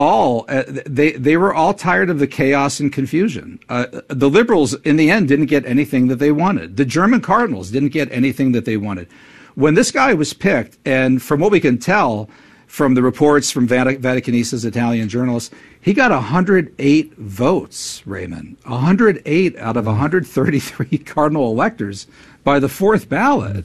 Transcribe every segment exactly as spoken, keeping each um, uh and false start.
all uh, they they were all tired of the chaos and confusion. Uh, the liberals, in the end, didn't get anything that they wanted. The German cardinals didn't get anything that they wanted. When this guy was picked, and from what we can tell from the reports from Vatic- Vaticanistas, Italian journalists, he got one hundred eight votes, Raymond. one hundred eight out of one hundred thirty-three cardinal electors by the fourth ballot.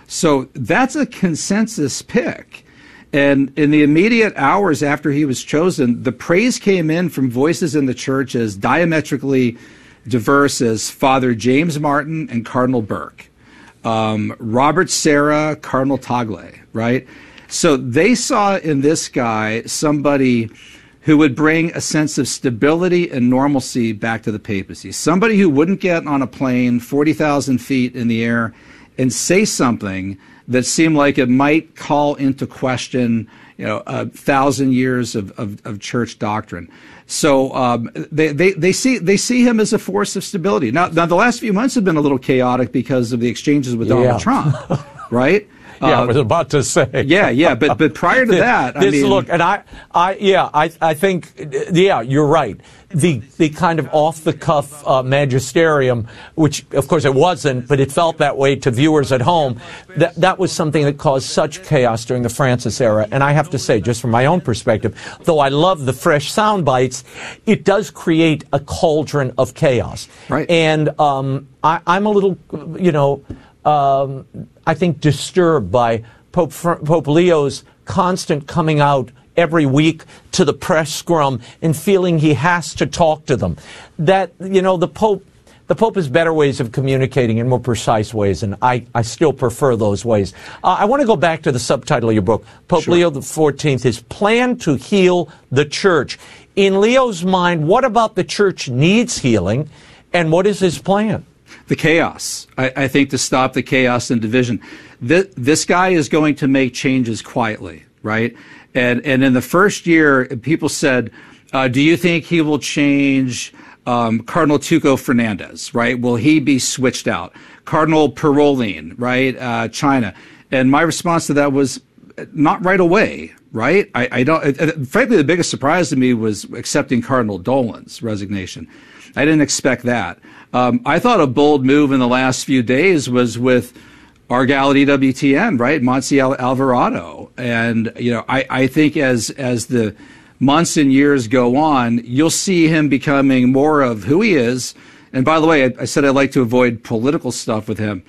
So that's a consensus pick. And in the immediate hours after he was chosen, the praise came in from voices in the church as diametrically diverse as Father James Martin and Cardinal Burke, um, Robert Serra, Cardinal Tagle, right? So they saw in this guy somebody who would bring a sense of stability and normalcy back to the papacy, somebody who wouldn't get on a plane forty thousand feet in the air and say something that seemed like it might call into question, you know, a thousand years of, of, of church doctrine. So um, they, they, they see they see him as a force of stability. Now, now, the last few months have been a little chaotic because of the exchanges with Donald yeah. Trump, right? Yeah, uh, I was about to say. Yeah, yeah, but but prior to that, I this mean, look, and I, I, yeah, I, I think, yeah, you're right. The the kind of off the cuff uh, magisterium, which of course it wasn't, but it felt that way to viewers at home. That that was something that caused such chaos during the Francis era. And I have to say, just from my own perspective, though I love the fresh sound bites, it does create a cauldron of chaos. Right. And um, I, I'm a little, you know. Um, I think, disturbed by Pope, Pope Leo's constant coming out every week to the press scrum and feeling he has to talk to them. That, you know, the Pope, the Pope has better ways of communicating in more precise ways, and I, I still prefer those ways. Uh, I want to go back to the subtitle of your book, Pope sure. Leo the fourteenth, his plan to heal the church. In Leo's mind, what about the church needs healing, and what is his plan? The chaos. I, I think to stop the chaos and division. This, this guy is going to make changes quietly, right? And and in the first year, people said, uh, do you think he will change um, Cardinal Tuco Fernandez, right? Will he be switched out? Cardinal Parolin, right? Uh, China. And my response to that was not right away, right? I, I don't. Uh, frankly, the biggest surprise to me was accepting Cardinal Dolan's resignation. I didn't expect that. Um, I thought a bold move in the last few days was with Argal at E W T N, right? Monsignor Alvarado. And, you know, I, I think as as the months and years go on, you'll see him becoming more of who he is. And by the way, I, I said I'd like to avoid political stuff with him.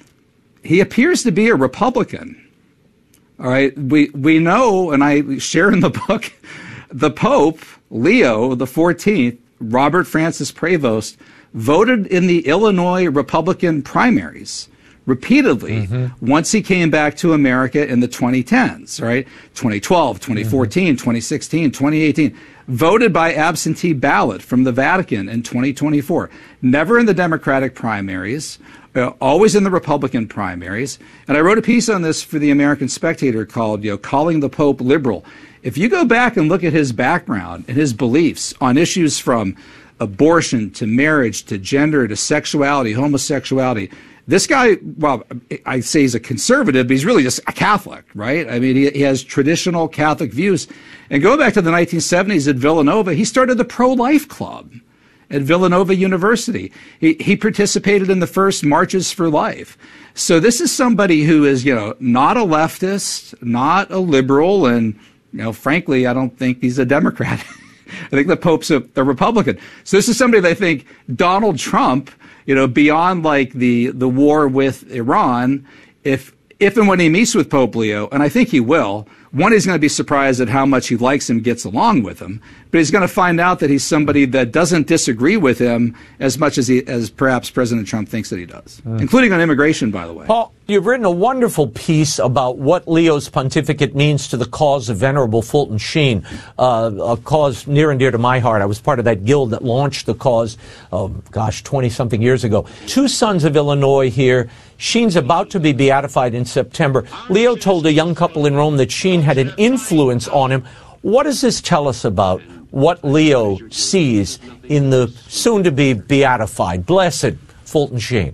He appears to be a Republican. All right. We, we know, and I share in the book, the Pope, Leo the fourteenth, Robert Francis Prevost, voted in the Illinois Republican primaries repeatedly mm-hmm. once he came back to America in the twenty tens, right? twenty twelve, twenty fourteen, mm-hmm. twenty sixteen, twenty eighteen. Voted by absentee ballot from the Vatican in twenty twenty-four. Never in the Democratic primaries, uh, always in the Republican primaries. And I wrote a piece on this for the American Spectator called, you know, Calling the Pope Liberal. If you go back and look at his background and his beliefs on issues from abortion to marriage to gender to sexuality, homosexuality, this guy, well, I say he's a conservative, but he's really just a Catholic, right? I mean, he, he has traditional Catholic views. And going back to the nineteen seventies at Villanova, he started the Pro-Life Club at Villanova University. He, he participated in the first Marches for Life. So this is somebody who is, you know, not a leftist, not a liberal, and, you know, frankly, I don't think he's a Democrat. I think the Pope's a, a Republican. So this is somebody that I think Donald Trump, you know, beyond like the, the war with Iran, if, if and when he meets with Pope Leo, and I think he will, one, he's going to be surprised at how much he likes him, gets along with him, but he's going to find out that he's somebody that doesn't disagree with him as much as he, as perhaps President Trump thinks that he does, uh. including on immigration, by the way. Paul, you've written a wonderful piece about what Leo's pontificate means to the cause of Venerable Fulton Sheen, uh, a cause near and dear to my heart. I was part of that guild that launched the cause, oh, gosh, twenty-something years ago. Two sons of Illinois here. Sheen's about to be beatified in September. Leo told a young couple in Rome that Sheen had an influence on him. What does this tell us about what Leo sees in the soon-to-be beatified, blessed Fulton Sheen?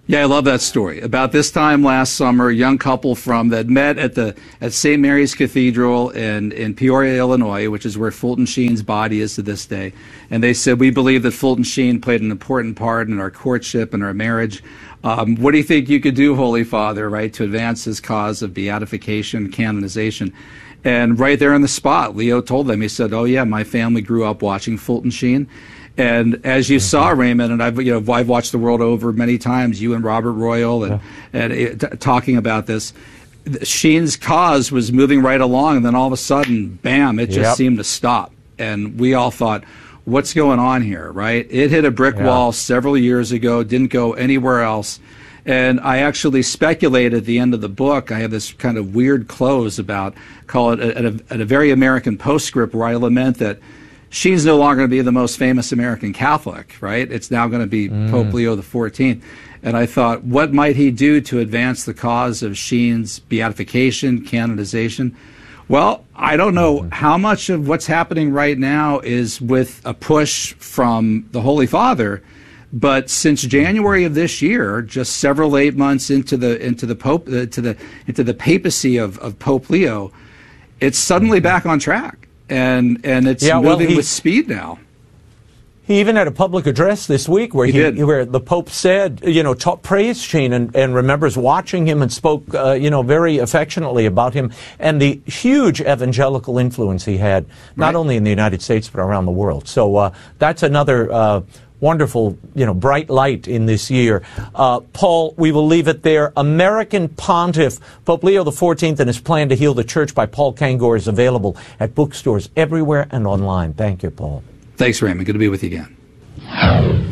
Yeah, I love that story. About this time last summer, a young couple from that met at the at Saint Mary's Cathedral in, in Peoria, Illinois, which is where Fulton Sheen's body is to this day. And they said, we believe that Fulton Sheen played an important part in our courtship and our marriage. Um, what do you think you could do, Holy Father, right, to advance this cause of beatification, canonization? And right there on the spot, Leo told them, he said, oh, yeah, my family grew up watching Fulton Sheen. And as you mm-hmm. saw, Raymond, and I've you know I've watched The World Over many times, you and Robert Royal, and yeah. and it, t- talking about this, Sheen's cause was moving right along, and then all of a sudden, bam! It just yep. seemed to stop, and we all thought, what's going on here, right? It hit a brick yeah. wall several years ago, didn't go anywhere else. And I actually speculate at the end of the book, I have this kind of weird close about, call it at a, at a very American postscript, where I lament that Sheen's no longer going to be the most famous American Catholic, right? It's now going to be mm. Pope Leo the fourteenth. And I thought, what might he do to advance the cause of Sheen's beatification, canonization? Well, I don't know mm. how much of what's happening right now is with a push from the Holy Father, but since January of this year, just several eight months into the into the Pope uh, to the into the papacy of, of Pope Leo, it's suddenly back on track. And and it's yeah, moving well, he, with speed now. He even had a public address this week where he, he where the Pope said, you know, ta- praised Sheen and, and remembers watching him and spoke, uh, you know, very affectionately about him and the huge evangelical influence he had, not right. only in the United States but around the world. So uh, that's another uh, wonderful, you know, bright light in this year. Uh, Paul, we will leave it there. American Pontiff, Pope Leo the fourteenth, and his plan to heal the church by Paul Kangor is available at bookstores everywhere and online. Thank you, Paul. Thanks, Raymond. Good to be with you again.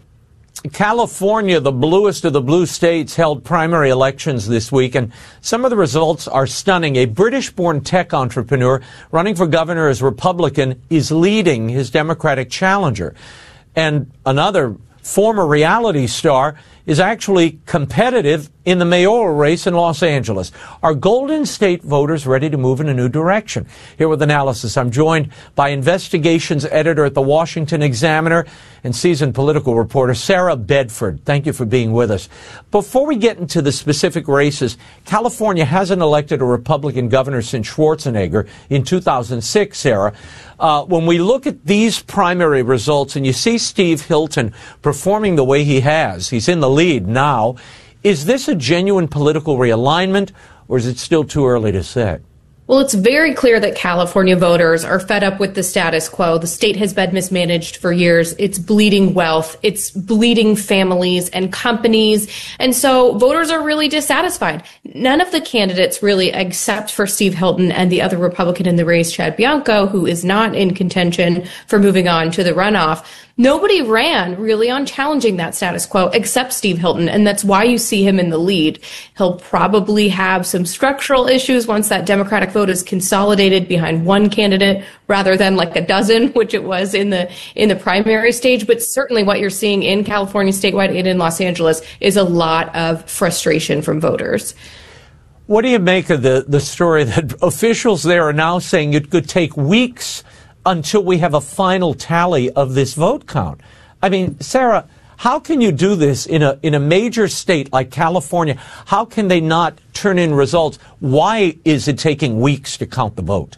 California, the bluest of the blue states, held primary elections this week, and some of the results are stunning. A British-born tech entrepreneur running for governor as Republican is leading his Democratic challenger. And another former reality star is actually competitive in the mayoral race in Los Angeles. Are Golden State voters ready to move in a new direction? Here with analysis, I'm joined by investigations editor at the Washington Examiner and seasoned political reporter Sarah Bedford. Thank you for being with us. Before we get into the specific races, California hasn't elected a Republican governor since Schwarzenegger in two thousand six, Sarah. Uh, when we look at these primary results and you see Steve Hilton performing the way he has, he's in the lead now, is this a genuine political realignment, or is it still too early to say? Well, it's very clear that California voters are fed up with the status quo. The state has been mismanaged for years. It's bleeding wealth. It's bleeding families and companies. And so voters are really dissatisfied. None of the candidates really, except for Steve Hilton and the other Republican in the race, Chad Bianco, who is not in contention for moving on to the runoff, nobody ran really on challenging that status quo except Steve Hilton, and that's why you see him in the lead. He'll probably have some structural issues once that Democratic vote is consolidated behind one candidate rather than like a dozen, which it was in the in the primary stage. But certainly what you're seeing in California statewide and in Los Angeles is a lot of frustration from voters. What do you make of the, the story that officials there are now saying it could take weeks until we have a final tally of this vote count? I mean, Sarah, how can you do this in a in a major state like California? How can they not turn in results? Why is it taking weeks to count the vote?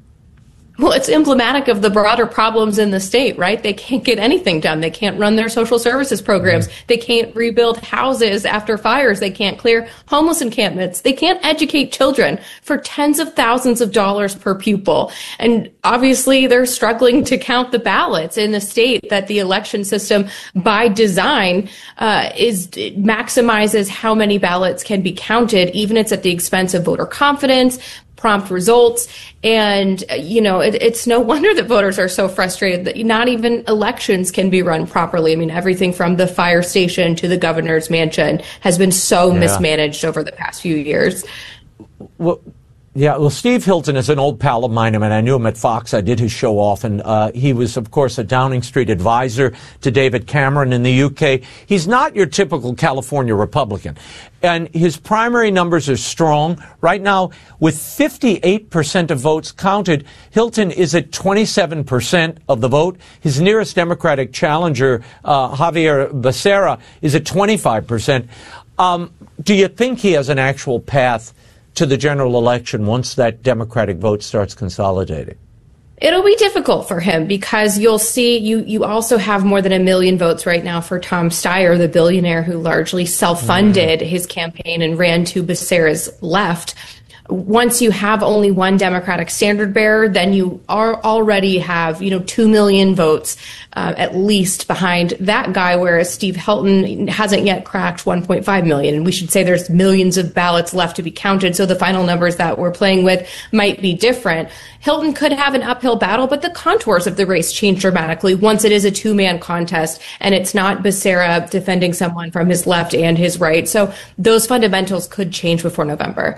Well, it's emblematic of the broader problems in the state, right? They can't get anything done. They can't run their social services programs. Mm-hmm. They can't rebuild houses after fires. They can't clear homeless encampments. They can't educate children for tens of thousands of dollars per pupil. And obviously, they're struggling to count the ballots in the state that the election system, by design, uh, is maximizes how many ballots can be counted, even if it's at the expense of voter confidence, prompt results. And, you know, it, it's no wonder that voters are so frustrated that not even elections can be run properly. I mean, everything from the fire station to the governor's mansion has been so yeah. mismanaged over the past few years. Well, Yeah, well, Steve Hilton is an old pal of mine. I mean, I knew him at Fox. I did his show often. Uh, he was, of course, a Downing Street advisor to David Cameron in the U K. He's not your typical California Republican. And his primary numbers are strong. Right now, with fifty-eight percent of votes counted, Hilton is at twenty-seven percent of the vote. His nearest Democratic challenger, uh, Javier Becerra, is at twenty-five percent. Um, do you think he has an actual path to the general election once that Democratic vote starts consolidating? It'll be difficult for him because you'll see you, you also have more than a million votes right now for Tom Steyer, the billionaire who largely self-funded mm. his campaign and ran to Becerra's left. Once you have only one Democratic standard bearer, then you are already have, you know, two million votes uh, at least behind that guy, whereas Steve Hilton hasn't yet cracked one point five million. And we should say there's millions of ballots left to be counted, so the final numbers that we're playing with might be different. Hilton could have an uphill battle, but the contours of the race change dramatically once it is a two-man contest and it's not Becerra defending someone from his left and his right. So those fundamentals could change before November.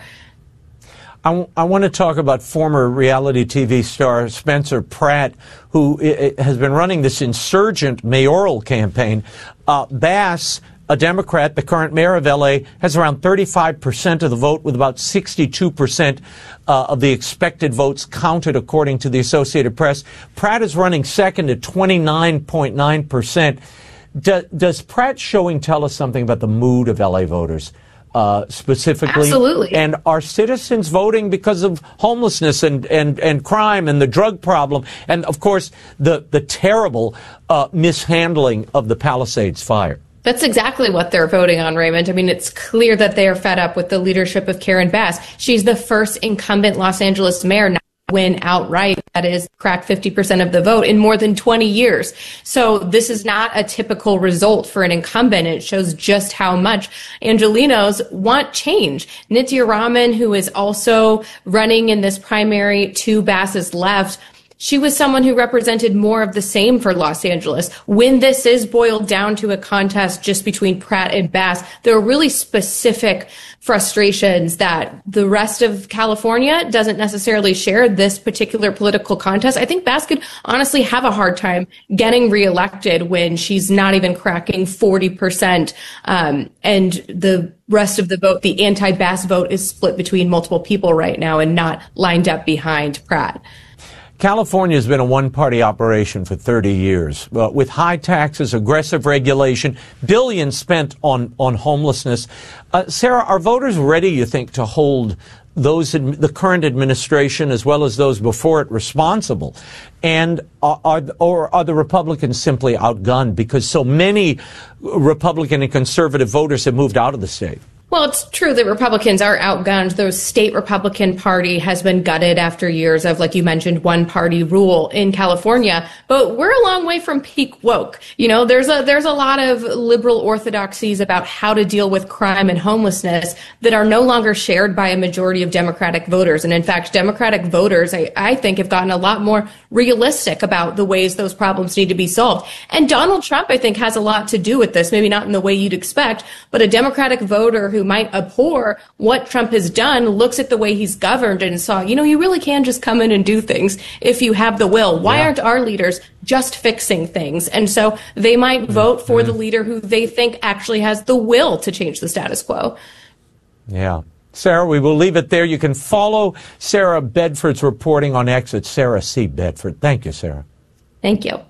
I, w- I want to talk about former reality T V star Spencer Pratt, who I- has been running this insurgent mayoral campaign. Uh, Bass, a Democrat, the current mayor of L A, has around thirty-five percent of the vote, with about sixty-two percent uh, of the expected votes counted, according to the Associated Press. Pratt is running second at twenty-nine point nine percent. Do- does Pratt's showing tell us something about the mood of L A voters? Uh, specifically. Absolutely. And are citizens voting because of homelessness and, and, and crime and the drug problem and, of course, the, the terrible uh, mishandling of the Palisades fire? That's exactly what they're voting on, Raymond. I mean, it's clear that they are fed up with the leadership of Karen Bass. She's the first incumbent Los Angeles mayor not to win outright, that is, crack fifty percent of the vote in more than twenty years. So this is not a typical result for an incumbent. It shows just how much Angelenos want change. Nitya Raman, who is also running in this primary to Bass's left, she was someone who represented more of the same for Los Angeles. When this is boiled down to a contest just between Pratt and Bass, there are really specific frustrations that the rest of California doesn't necessarily share this particular political contest. I think Bass could honestly have a hard time getting reelected when she's not even cracking forty percent. Um, and the rest of the vote, the anti-Bass vote, is split between multiple people right now and not lined up behind Pratt. California has been a one-party operation for thirty years, uh, with high taxes, aggressive regulation, billions spent on, on homelessness. Uh, Sarah, are voters ready, you think, to hold those, the current administration as well as those before it responsible? And are, are, or are the Republicans simply outgunned because so many Republican and conservative voters have moved out of the state? Well, it's true that Republicans are outgunned. The state Republican Party has been gutted after years of, like you mentioned, one-party rule in California. But we're a long way from peak woke. You know, there's a there's a lot of liberal orthodoxies about how to deal with crime and homelessness that are no longer shared by a majority of Democratic voters. And in fact, Democratic voters, I, I think, have gotten a lot more realistic about the ways those problems need to be solved. And Donald Trump, I think, has a lot to do with this. Maybe not in the way you'd expect, but a Democratic voter who might abhor what Trump has done looks at the way he's governed and saw, you know, you really can just come in and do things if you have the will. Why yeah. aren't our leaders just fixing things? And so they might mm-hmm. vote for the leader who they think actually has the will to change the status quo. Yeah. Sarah, we will leave it there. You can follow Sarah Bedford's reporting on X at Sarah C. Bedford. Thank you, Sarah. Thank you.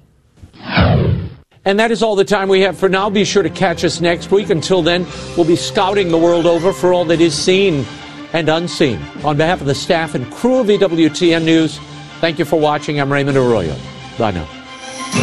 And that is all the time we have for now. Be sure to catch us next week. Until then, we'll be scouting the world over for all that is seen and unseen. On behalf of the staff and crew of E W T N News, thank you for watching. I'm Raymond Arroyo. Bye now.